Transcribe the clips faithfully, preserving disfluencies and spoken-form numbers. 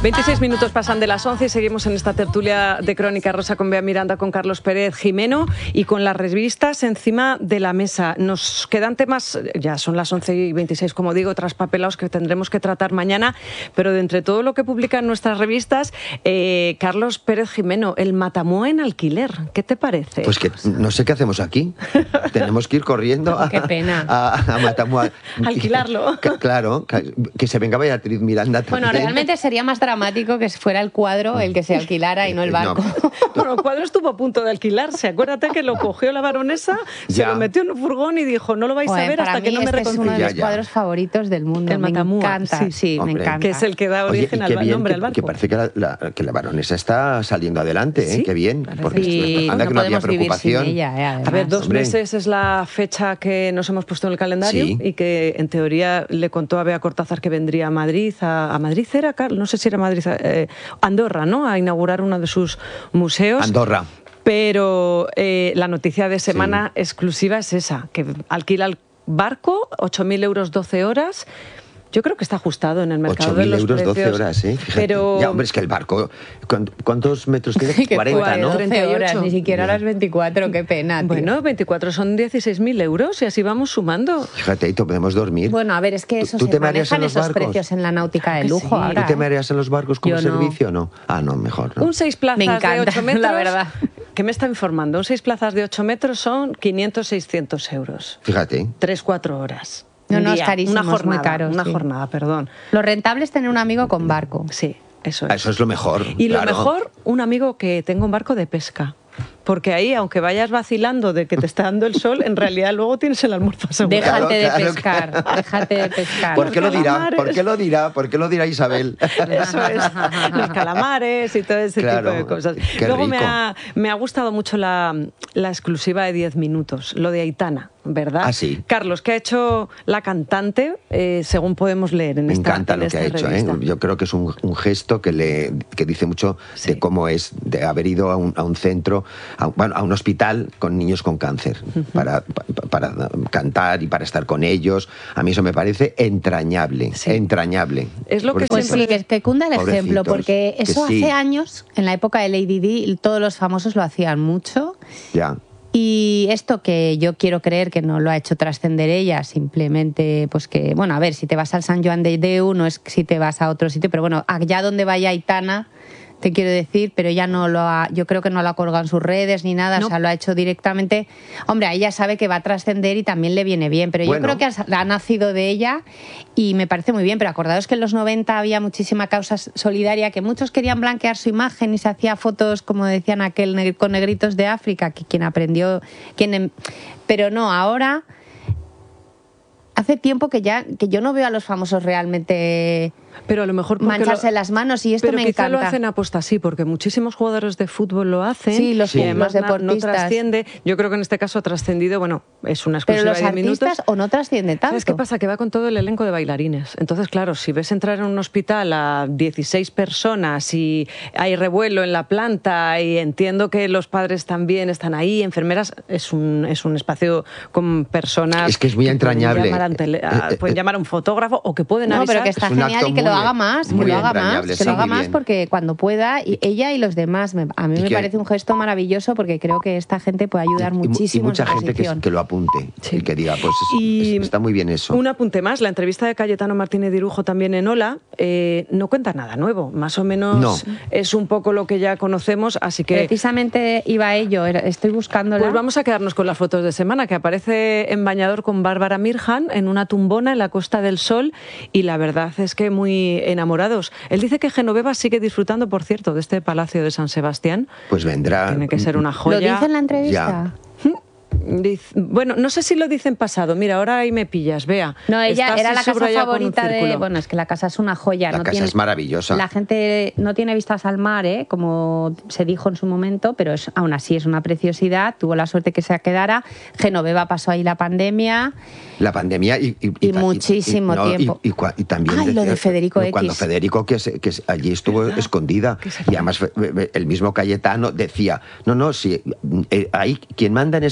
veintiséis minutos pasan de las once y seguimos en esta tertulia de Crónica Rosa con Bea Miranda, con Carlos Pérez Jimeno y con las revistas encima de la mesa. Nos quedan temas, ya son las once y veintiséis, como digo, traspapelados que tendremos que tratar mañana, pero de entre todo lo que publican nuestras revistas, eh, Carlos Pérez Jimeno, el Matamua en alquiler, ¿qué te parece? Pues que no sé qué hacemos aquí. Tenemos que ir corriendo a, Qué pena. a, a Matamua. Alquilarlo. Que, claro, que, que se venga Beatriz Miranda también. Bueno, realmente sería más dramático que fuera el cuadro el que se alquilara y no el barco. No. Bueno, el cuadro estuvo a punto de alquilarse. Acuérdate que lo cogió la baronesa, Ya. se lo metió en un furgón y dijo, no lo vais Bueno, a ver para hasta mí que no me este es uno de reconcilie. los Ya, ya. cuadros favoritos del mundo. El me Matamua, encanta, sí. sí, Hombre. me encanta. Que es el que da Oye, origen y al qué ba- bien nombre que, al barco. que parece que la, la- que la baronesa está saliendo adelante, ¿eh? Sí, Qué bien. parece Porque Sí, esto- anda no que no había podemos vivir sin preocupación. ella, eh, además. A ver, dos Hombre. meses es la fecha que nos hemos puesto en el calendario Sí. y que en teoría le contó a Bea Cortázar que vendría a Madrid, a, a Madrid era, Carlos? No sé si era Madrid, eh, Andorra, ¿no? A inaugurar uno de sus museos. Andorra. Pero eh, la noticia de semana exclusiva es esa, que alquila el barco, ocho mil euros, doce horas. Yo creo que está ajustado en el mercado de ocho mil los euros, precios. doce horas, ¿eh? Fíjate. Pero... Ya, hombre, es que el barco... ¿cuánto- ¿Cuántos metros tiene? Que cuarenta, cuadre, ¿no? doce horas, ni siquiera Ya. las veinticuatro, qué pena, tío. Bueno, veinticuatro son dieciséis mil euros y así vamos sumando. Fíjate, y te podemos dormir. Bueno, a ver, es que ¿Tú- eso tú se te mareas en manejan los esos barcos? precios en la náutica de que lujo sí. ahora. ¿Tú te ¿eh? mareas en los barcos como Yo no. servicio o no? Ah, no, mejor no. Un seis plazas Me encanta, de ocho metros, la verdad. ¿qué me está informando? Un seis plazas de ocho metros son quinientos, seiscientos euros. Fíjate. Tres, cuatro horas. No, Un no, es día, carísimo, una es muy jornada, caro, Una sí. jornada, perdón. Lo rentable es tener un amigo con barco. Sí, eso Ah, es. Eso es lo mejor. Y lo claro. mejor, un amigo que tenga un barco de pesca. Porque ahí, aunque vayas vacilando de que te está dando el sol, en realidad luego tienes el almuerzo asegurado. Déjate de Claro, pescar, claro. déjate de pescar. ¿Por qué lo dirá? calamares. ¿Por qué lo dirá? ¿Por qué lo dirá Isabel? Eso es, los calamares y todo ese Claro, tipo de cosas. qué Luego me rico. ha, me ha gustado mucho la, la exclusiva de diez minutos, lo de Aitana, ¿verdad? Ah, sí. Carlos, ¿qué ha hecho la cantante, eh, según podemos leer en Me esta encanta en lo que ha esta hecho. ¿eh? revista? Yo creo que es un, un gesto que, le, que dice mucho Sí. de cómo es, de haber ido a un, a un centro, a, un- bueno, a un hospital con niños con cáncer, para, pa- para cantar y para estar con ellos. A mí eso me parece entrañable, Sí. entrañable. Es lo que Pues siempre- sí, que, que cunda el ejemplo, Pobrecitos, porque que eso sí. hace años, en la época de Lady Di, todos los famosos lo hacían mucho. Ya. Y esto que yo quiero creer que no lo ha hecho trascender ella, simplemente, pues que, bueno, a ver, si te vas al San Joan de Déu, no es si te vas a otro sitio, pero bueno, allá donde vaya Aitana, te quiero decir, pero ella no lo ha, yo creo que no lo ha colgado en sus redes ni nada, No. o sea, lo ha hecho directamente. Hombre, ella sabe que va a trascender y también le viene bien, pero Bueno. yo creo que ha, ha nacido de ella y me parece muy bien, pero acordaos que en los noventa había muchísima causa solidaria, que muchos querían blanquear su imagen y se hacía fotos, como decían aquel, neg- con negritos de África, que quien aprendió, quien, em- pero no, ahora hace tiempo que ya que yo no veo a los famosos realmente Pero a lo mejor porque mancharse lo- las manos y esto pero me quizá encanta. lo hacen aposta sí, porque muchísimos jugadores de fútbol lo hacen. Sí, los- y además los na- no deportistas. trasciende. Yo creo que en este caso ha trascendido, bueno, es una Pero exclusiva los de diez minutos. artistas o no trasciende tanto. ¿Sabes qué pasa? Que va con todo el elenco de bailarines. Entonces, claro, si ves entrar en un hospital a dieciséis personas y hay revuelo en la planta y entiendo que los padres también están ahí, enfermeras, es un, es un espacio con personas... Es que es muy pueden entrañable. llamar, a tele- a- Eh, eh, pueden eh, llamar a un fotógrafo o que pueden No, avisar. pero que está Es un genial acto y que lo muy- haga más, que muy lo haga más, entrañable, que sí, lo haga muy más bien. porque cuando pueda, y ella y los demás, me- a mí Y me que- parece un gesto maravilloso porque creo que esta gente puede ayudar y, mu- muchísimo y mucha en su gente que, posición. que lo apunte Sí. y que diga, pues es- Y es- está muy bien eso. Un apunte más, la entrevista de Cayetano Martínez Dirujo también en Ola eh, no cuenta nada nuevo, más o menos No. es un poco lo que ya conocemos, así que Precisamente iba a ello, era- estoy buscándola. pues vamos a quedarnos con las fotos de semana, que aparece en bañador con Bárbara Mirjan en una tumbona en la Costa del Sol y la verdad es que muy enamorados. Él dice que Genoveva sigue disfrutando, por cierto, de este Palacio de San Sebastián. Pues vendrá. Tiene que ser una ¿Lo joya. dice en la entrevista? Diz- Bueno, no sé si lo dice en pasado. Mira, ahora ahí me pillas, vea. No, ella Está era así la casa subrayado con un favorita de... círculo. Bueno, es que la casa es una joya. La no casa tiene, es maravillosa. La gente no tiene vistas al mar, ¿eh? Como se dijo en su momento, pero es, aún así es una preciosidad. Tuvo la suerte que se quedara. Genoveva pasó ahí la pandemia. La pandemia y, y, Y muchísimo tiempo. Y, y cua- y también Ay, lo de Federico no, cuando X. Federico, que, se- que se- allí estuvo ¿Verdad? escondida. Que se Y además fe- el mismo Cayetano decía, no, no, si eh, ahí quien manda en esa casa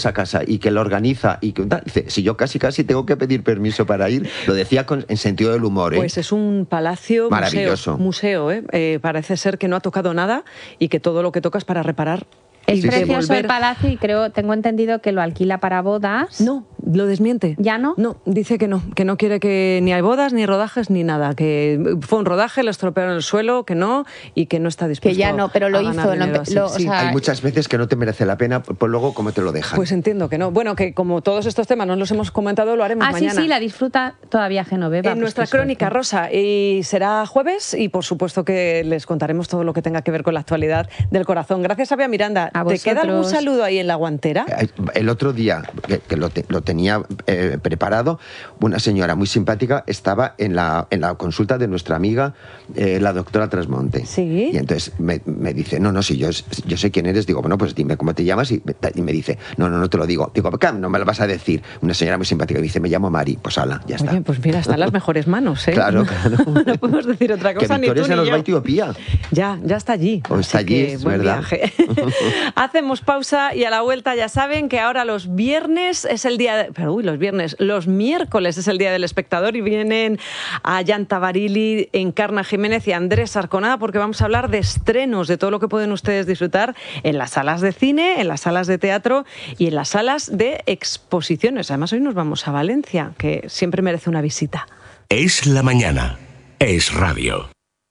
y que lo organiza y que tal. Dice, si yo casi casi tengo que pedir permiso para ir, lo decía con, en sentido del humor, ¿eh? Pues es un palacio maravilloso. Museo, museo ¿eh? Eh, parece ser que no ha tocado nada y que todo lo que toca es para reparar. Es y precioso devolver. el palacio y creo, tengo entendido que lo alquila para bodas. No, lo desmiente. ¿Ya no? No, dice que no, que no quiere que ni hay bodas, ni rodajes, ni nada. Que fue un rodaje, lo estropearon el suelo, que no, y que no está dispuesto Que ya no, pero lo a ganar hizo. dinero Lo, así. lo, o Sí. sea, Hay muchas veces que no te merece la pena, pues luego cómo te lo dejan. Pues entiendo que no. Bueno, que como todos estos temas no los hemos comentado, lo haremos ah, mañana. sí, sí, la disfruta todavía Genoveva. En pues nuestra qué crónica, suerte. Rosa, y será jueves y por supuesto que les contaremos todo lo que tenga que ver con la actualidad del corazón. Gracias, Abia Miranda. A ¿Te queda algún vosotros. saludo ahí en la guantera? El otro día, que, que lo, te- lo tenía eh, preparado, una señora muy simpática estaba en la, en la consulta de nuestra amiga, eh, la doctora Trasmonte. Sí. Y entonces me, me dice, no, no, si yo, yo sé quién eres, digo, bueno, pues dime cómo te llamas, y, y me dice, no, no, no te lo digo. Digo, ¿qué? No me lo vas a decir. Una señora muy simpática, me dice, me llamo Mari, pues ala, ya está. Oye, pues mira, están las mejores manos, ¿eh? Claro, claro. No podemos decir otra Que cosa, ni Victoria tú se ni nos yo. va a Etiopía. Ya, ya está allí. O está Así allí, que es buen verdad. viaje. Hacemos pausa y a la vuelta ya saben que ahora los viernes es el día... De, pero uy, los viernes, los miércoles es el día del espectador y vienen a Yanta Barili, Encarna Jiménez y Andrés Arconada porque vamos a hablar de estrenos, de todo lo que pueden ustedes disfrutar en las salas de cine, en las salas de teatro y en las salas de exposiciones. Además, hoy nos vamos a Valencia, que siempre merece una visita. Es la mañana. Es radio.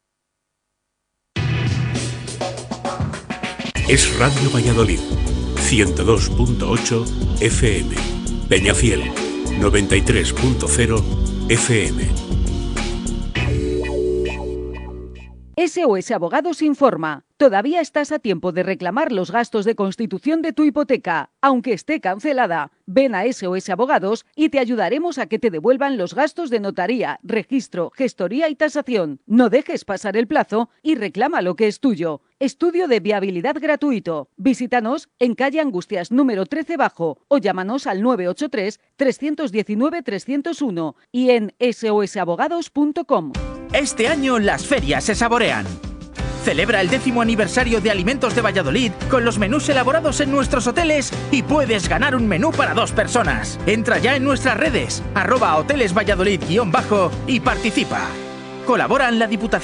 Es Radio Valladolid. ciento dos punto ocho F M. Peñafiel. noventa y tres punto cero F M. S O S Abogados informa. Todavía estás a tiempo de reclamar los gastos de constitución de tu hipoteca. Aunque esté cancelada, ven a S O S Abogados y te ayudaremos a que te devuelvan los gastos de notaría, registro, gestoría y tasación. No dejes pasar el plazo y reclama lo que es tuyo. Estudio de viabilidad gratuito. Visítanos en calle Angustias número trece bajo o llámanos al nueve ocho tres, tres uno nueve, tres cero uno y en S O S abogados punto com. Este año las ferias se saborean. Celebra el décimo aniversario de Alimentos de Valladolid con los menús elaborados en nuestros hoteles y puedes ganar un menú para dos personas. Entra ya en nuestras redes, arroba hoteles Valladolid guión bajo y participa. Colaboran la Diputación